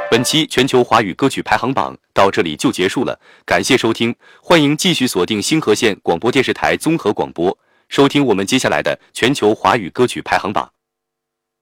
本期全球华语歌曲排行榜到这里就结束了，感谢收听，欢迎继续锁定星河县广播电视台综合广播，收听我们接下来的全球华语歌曲排行榜。